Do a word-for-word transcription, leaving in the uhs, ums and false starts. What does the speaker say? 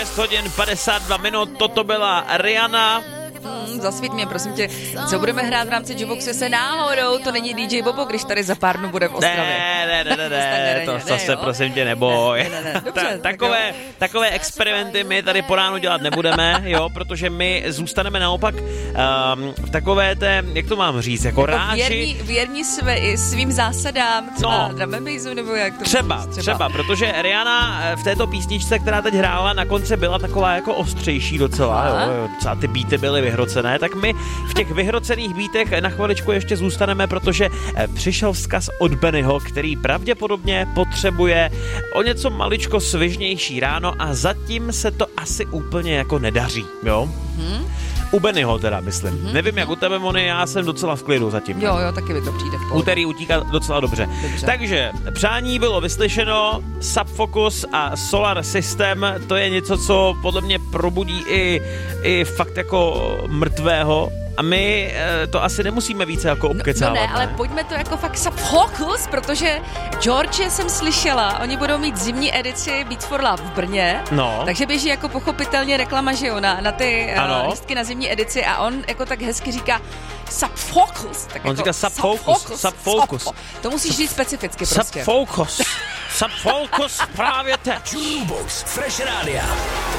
šest hodin padesát dva minut, toto byla Rihanna. Hmm, zasvít mě, prosím tě, co budeme hrát v rámci Juboxu se náhodou, to není D J Bobo, když tady za pár dnů bude v Ostravě. Ne, ne, ne, ne, ne, to, to se prosím tě neboj. Ne, ne, ne. Dobře, Ta, takové, takové experimenty my tady po ránu dělat nebudeme, jo, protože my zůstaneme naopak um, v takové té, jak to mám říct, jako, jako ráži. Věrní, věrní své, svým zásadám, třeba no, drum and bassu, nebo jak to třeba, třeba, třeba, protože Rihanna v této písničce, která teď hrála, na konci byla taková jako ostřejší docela, jo, jo, docela ty beaty byly vyhrocené, tak my v těch vyhrocených beatech na chviličku ještě zůstaneme, protože přišel vzkaz od Bennyho, který pravděpodobně potřebuje o něco maličko svižnější ráno a zatím se to asi úplně jako nedaří, jo? Hmm. U Bennyho teda, myslím. Mm-hmm. Nevím, jak u tebe, Moni, já jsem docela v klidu zatím. Jo, jo, taky mi to přijde v pohodě. Úterý utíká docela dobře. dobře. Takže přání bylo vyslyšeno, Subfocus a Solar System, to je něco, co podle mě probudí i, i fakt jako mrtvého. A my to asi nemusíme více jako obkecávat. No, no ne, ale pojďme to jako fakt Subfocus, protože George jsem slyšela, oni budou mít zimní edici Beats for Love v Brně, no. Takže běží jako pochopitelně reklama, že jo, na, na ty uh, lístky na zimní edici a on jako tak hezky říká Subfocus. Tak on jako říká Subfocus. Subfocus. Sub, to musíš říct specificky prostě. Subfocus. Subfocus právě teď. Jukebox Fresh Radio.